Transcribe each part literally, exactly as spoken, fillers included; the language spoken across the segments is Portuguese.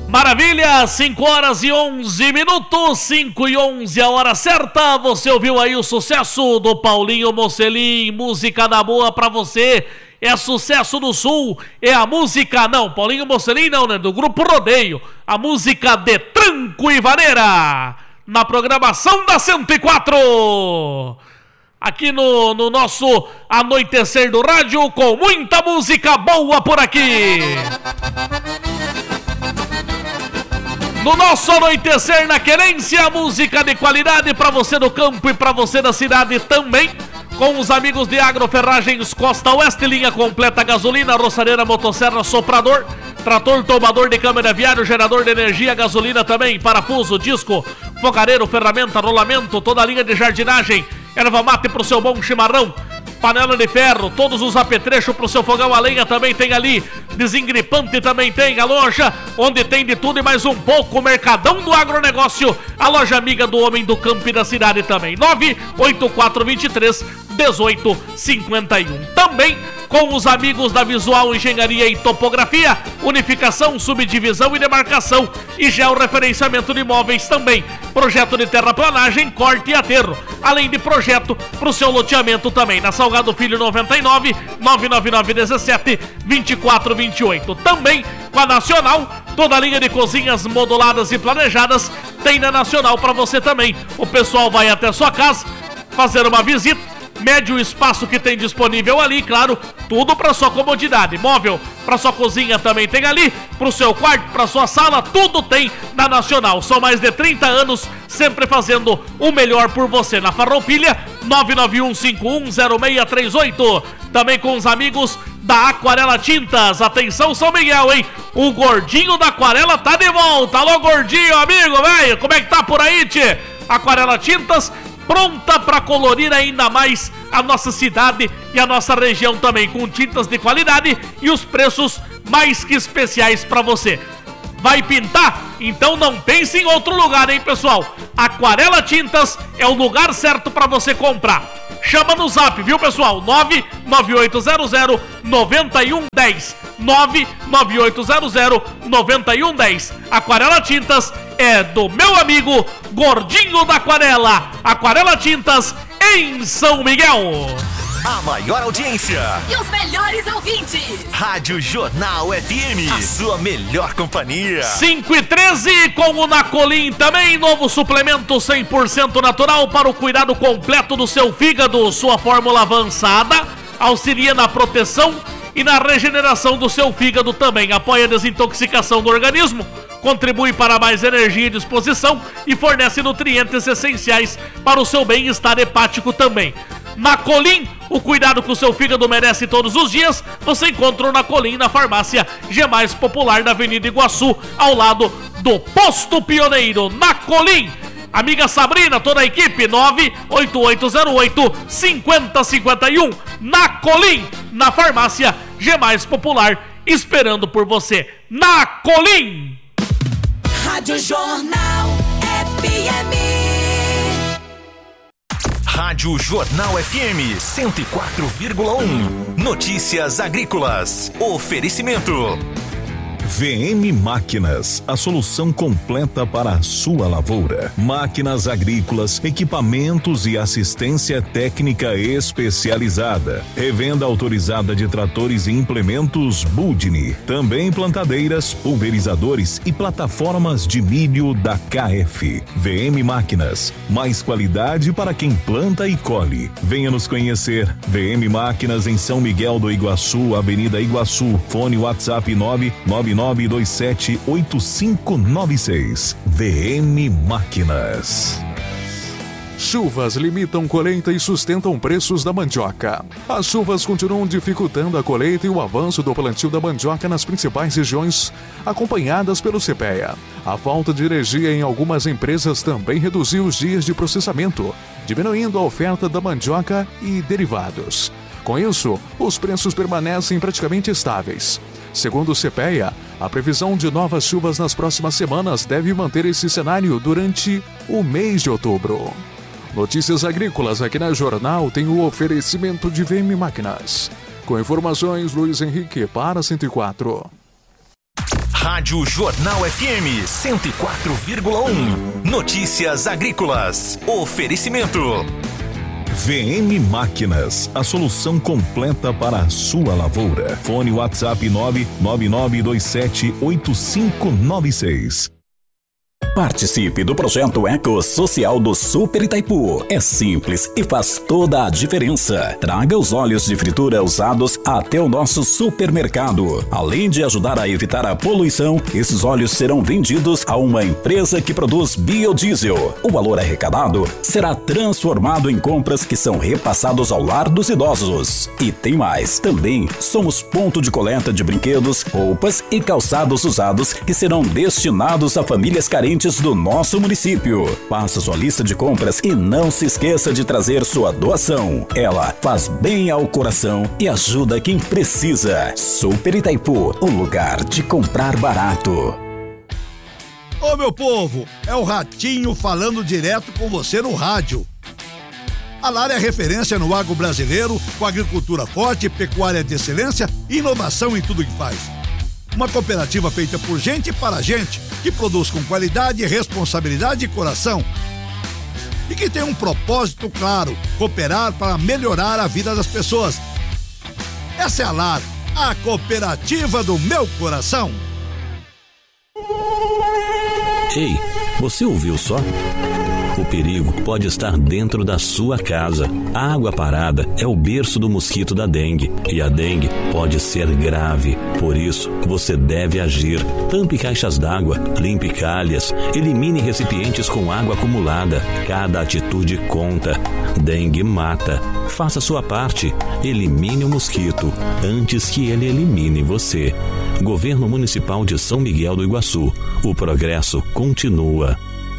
Maravilha, cinco horas e onze minutos, cinco e onze a hora certa. Você ouviu aí o sucesso do Paulinho Mocelin, música da boa pra você. É sucesso do Sul, é a música, não, Paulinho Mocelin não, né, do Grupo Rodeio. A música de Tranco e Vaneira, na programação da cento e quatro. Aqui no, no nosso Anoitecer do Rádio, com muita música boa por aqui. No nosso Anoitecer na Querência, música de qualidade para você do campo e para você da cidade também. Com os amigos de Agroferragens Costa Oeste, linha completa gasolina, roçadeira, motosserra, soprador, trator, tomador de câmera viário, gerador de energia, gasolina também, parafuso, disco, fogareiro, ferramenta, rolamento, toda a linha de jardinagem, erva mate pro seu bom chimarrão, panela de ferro, todos os apetrechos pro seu fogão a lenha também tem ali, desengripante também tem, a loja onde tem de tudo e mais um pouco, o Mercadão do Agronegócio, a loja amiga do homem do campo e da cidade também, nove oito quatro dois três, um oito cinco um. Também com os amigos da Visual Engenharia e Topografia, unificação, subdivisão e demarcação e georreferenciamento de imóveis também. Projeto de terraplanagem, corte e aterro, além de projeto para o seu loteamento também. Na Salgado Filho noventa e nove, nove nove nove um sete, dois quatro dois oito. Também com a Nacional, toda a linha de cozinhas moduladas e planejadas tem na Nacional para você também. O pessoal vai até sua casa fazer uma visita, mede o espaço que tem disponível ali, claro, tudo para sua comodidade. Móvel para sua cozinha também tem ali, para o seu quarto, para sua sala, tudo tem na Nacional. São mais de trinta anos sempre fazendo o melhor por você. Na Farroupilha, nove nove um cinco um zero seis três oito. Também com os amigos da Aquarela Tintas. Atenção, São Miguel, hein? O gordinho da Aquarela tá de volta. Alô, gordinho, amigo, velho, como é que tá por aí, tchê? Aquarela Tintas, pronta para colorir ainda mais a nossa cidade e a nossa região também, com tintas de qualidade e os preços mais que especiais para você. Vai pintar? Então não pense em outro lugar, hein, pessoal? Aquarela Tintas é o lugar certo para você comprar. Chama no zap, viu, pessoal? nove nove oito zero zero nove um um zero. nove nove oito zero zero nove um um zero. Aquarela Tintas é do meu amigo Gordinho da Aquarela. Aquarela Tintas em São Miguel. A maior audiência e os melhores ouvintes. Rádio Jornal F M, a sua melhor companhia. cinco e treze com o Nacolim também, novo suplemento cem por cento natural para o cuidado completo do seu fígado. Sua fórmula avançada auxilia na proteção e na regeneração do seu fígado também. Apoia a desintoxicação do organismo, contribui para mais energia e disposição e fornece nutrientes essenciais para o seu bem-estar hepático também. Nacolim, o cuidado que o seu fígado merece todos os dias, você encontra o Nacolim na farmácia G mais popular da Avenida Iguaçu, ao lado do Posto Pioneiro. Nacolim, amiga Sabrina, toda a equipe, nove oito oito zero oito cinco zero cinco um. Nacolim, na farmácia G mais popular, esperando por você. Nacolim. Rádio Jornal F M. Rádio Jornal F M cento e quatro vírgula um. Notícias agrícolas. Oferecimento V M Máquinas, a solução completa para a sua lavoura. Máquinas agrícolas, equipamentos e assistência técnica especializada. Revenda autorizada de tratores e implementos Budni. Também plantadeiras, pulverizadores e plataformas de milho da K F. V M Máquinas, mais qualidade para quem planta e colhe. Venha nos conhecer. V M Máquinas em São Miguel do Iguaçu, Avenida Iguaçu. Fone WhatsApp nove nove nove dois sete oito cinco nove seis. V M Máquinas. Chuvas limitam colheita e sustentam preços da mandioca. As chuvas continuam dificultando a colheita e o avanço do plantio da mandioca nas principais regiões, acompanhadas pelo CEPEA. A falta de energia em algumas empresas também reduziu os dias de processamento, diminuindo a oferta da mandioca e derivados. Com isso, os preços permanecem praticamente estáveis. Segundo o CEPEA, a previsão de novas chuvas nas próximas semanas deve manter esse cenário durante o mês de outubro. Notícias agrícolas aqui na Jornal tem o oferecimento de V M Máquinas. Com informações, Luiz Henrique para cento e quatro. Rádio Jornal F M cento e quatro vírgula um. Notícias agrícolas. Oferecimento. V M Máquinas, a solução completa para a sua lavoura. Fone WhatsApp nove nove nove dois sete oito cinco nove seis. Participe do projeto Eco Social do Super Itaipu. É simples e faz toda a diferença. Traga os óleos de fritura usados até o nosso supermercado. Além de ajudar a evitar a poluição, esses óleos serão vendidos a uma empresa que produz biodiesel. O valor arrecadado será transformado em compras que são repassados ao lar dos idosos. E tem mais. Também somos ponto de coleta de brinquedos, roupas e calçados usados que serão destinados a famílias carentes do nosso município. Faça sua lista de compras e não se esqueça de trazer sua doação. Ela faz bem ao coração e ajuda quem precisa. Super Itaipu, o lugar de comprar barato. Ô meu povo, é o Ratinho falando direto com você no rádio. A Lar é referência no agro brasileiro, com agricultura forte, pecuária de excelência e inovação em tudo que faz. Uma cooperativa feita por gente e para gente, que produz com qualidade, responsabilidade e coração. E que tem um propósito claro, cooperar para melhorar a vida das pessoas. Essa é a Lar, a cooperativa do meu coração. Ei, você ouviu só? O perigo pode estar dentro da sua casa. A água parada é o berço do mosquito da dengue e a dengue pode ser grave. Por isso, você deve agir. Tampe caixas d'água, limpe calhas, elimine recipientes com água acumulada. Cada atitude conta. Dengue mata. Faça sua parte. Elimine o mosquito antes que ele elimine você. Governo Municipal de São Miguel do Iguaçu. O progresso continua.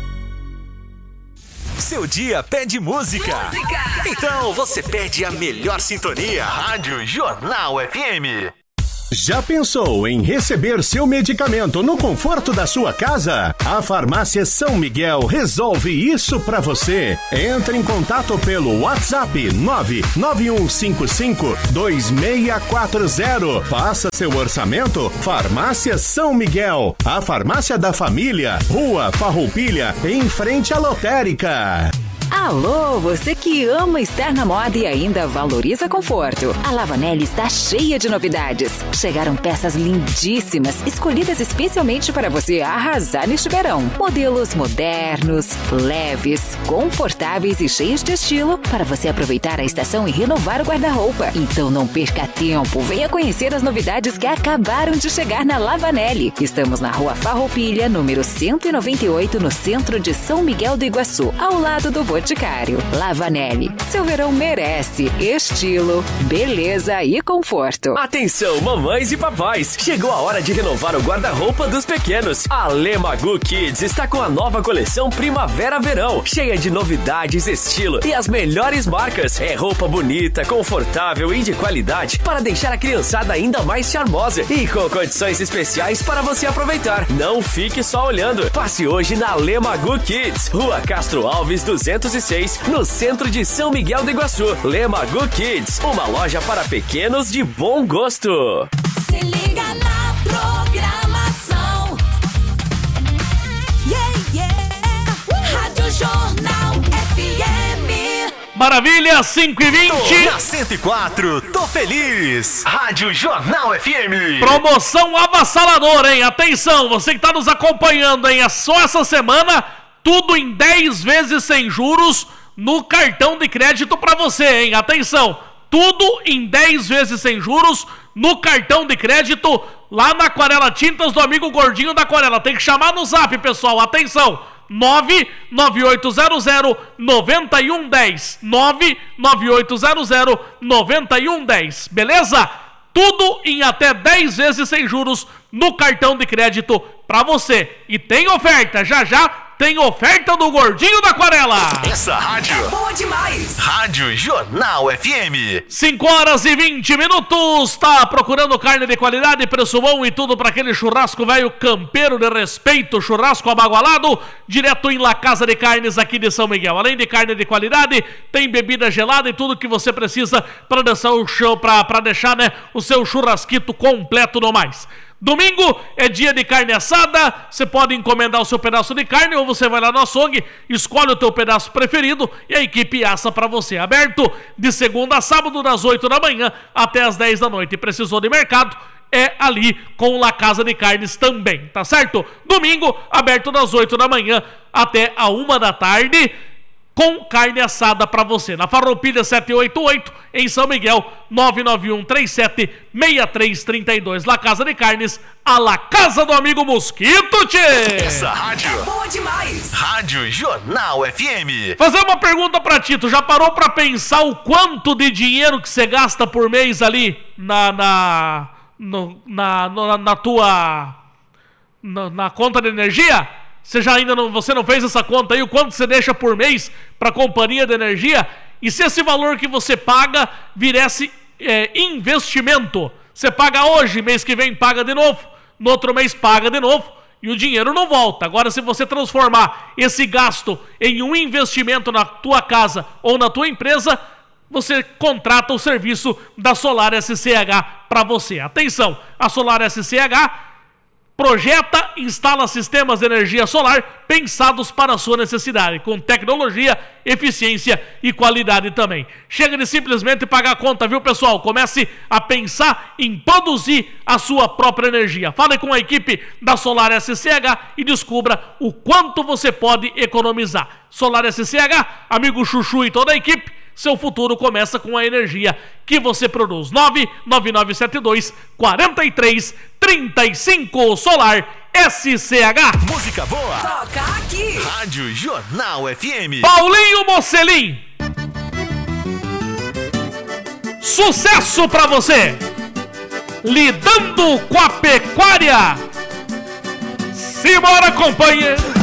Seu dia pede música. música. Então você pede a melhor sintonia. Rádio Jornal F M. Já pensou em receber seu medicamento no conforto da sua casa? A Farmácia São Miguel resolve isso para você. Entre em contato pelo WhatsApp nove nove um cinco cinco dois seis quatro zero. Faça seu orçamento. Farmácia São Miguel, a farmácia da família, Rua Farroupilha, em frente à lotérica. Alô, você que ama estar na moda e ainda valoriza conforto. A Lavanelli está cheia de novidades. Chegaram peças lindíssimas, escolhidas especialmente para você arrasar neste verão. Modelos modernos, leves, confortáveis e cheios de estilo para você aproveitar a estação e renovar o guarda-roupa. Então não perca tempo, venha conhecer as novidades que acabaram de chegar na Lavanelli. Estamos na Rua Farroupilha, número cento e noventa e oito, no centro de São Miguel do Iguaçu, ao lado do Boticário. Lavanelli, seu verão merece estilo, beleza e conforto. Atenção, mamães e papais, chegou a hora de renovar o guarda-roupa dos pequenos. A Lemagu Kids está com a nova coleção Primavera-Verão, cheia de novidades, estilo e as melhores marcas. É roupa bonita, confortável e de qualidade para deixar a criançada ainda mais charmosa e com condições especiais para você aproveitar. Não fique só olhando. Passe hoje na Lemagu Kids, Rua Castro Alves duzentos e seis, no centro de São Miguel do Iguaçu. Lemagu Kids, uma loja para pequenos de bom gosto. Se liga na programação. Yeah, yeah. Rádio Jornal F M. Maravilha, cinco e vinte. Tô na cento e quatro, tô feliz. Rádio Jornal F M. Promoção avassaladora, hein? Atenção, você que tá nos acompanhando, hein? É só essa semana, tudo em dez vezes sem juros no cartão de crédito pra você, hein? Atenção, tudo em dez vezes sem juros no cartão de crédito lá na Aquarela Tintas do amigo Gordinho da Aquarela. Tem que chamar no zap, pessoal. Atenção, nove nove oito zero zero nove um um zero. nove nove oito zero zero nove um um zero. Beleza? Tudo em até dez vezes sem juros no cartão de crédito pra você. E tem oferta, já já tem oferta do Gordinho da Aquarela. Essa rádio é boa demais. Rádio Jornal F M. cinco horas e vinte minutos. Tá procurando carne de qualidade, preço bom e tudo para aquele churrasco velho campeiro de respeito, churrasco abagualado, direto em La Casa de Carnes aqui de São Miguel. Além de carne de qualidade, tem bebida gelada e tudo que você precisa para deixar o show, para deixar, né, o seu churrasquito completo no mais. Domingo é dia de carne assada, você pode encomendar o seu pedaço de carne ou você vai lá no açougue, escolhe o teu pedaço preferido e a equipe assa para você. Aberto de segunda a sábado das oito da manhã até as dez da noite. Precisou de mercado? É ali com La Casa de Carnes também, tá certo? Domingo, aberto das oito da manhã até a uma da tarde, com carne assada pra você. Na Farroupilha setecentos e oitenta e oito, em São Miguel, nove nove um três sete seis três três dois. La Casa de Carnes, a La Casa do Amigo Mosquito, tchê! Essa rádio É boa demais. Rádio Jornal F M. Fazer uma pergunta pra ti, tu já parou pra pensar o quanto de dinheiro que você gasta por mês ali na... na... No, na, na, na tua na, na conta de energia? Você já ainda não, você não fez essa conta aí, o quanto você deixa por mês para a companhia de energia? E se esse valor que você paga virasse é, investimento? Você paga hoje, mês que vem paga de novo, no outro mês paga de novo e o dinheiro não volta. Agora, se você transformar esse gasto em um investimento na tua casa ou na tua empresa, você contrata o serviço da Solar S C H para você. Atenção, a Solar S C H projeta e instala sistemas de energia solar pensados para a sua necessidade, com tecnologia, eficiência e qualidade também. Chega de simplesmente pagar a conta, viu, pessoal? Comece a pensar em produzir a sua própria energia. Fale com a equipe da Solar S C H e descubra o quanto você pode economizar. Solar S C H, amigo Chuchu e toda a equipe, seu futuro começa com a energia que você produz. nove nove nove sete dois quatro três três cinco Solar S C H. Música boa. Toca aqui. Rádio Jornal F M. Paulinho Mocelim. Sucesso pra você. Lidando com a pecuária. Simbora, companheiro.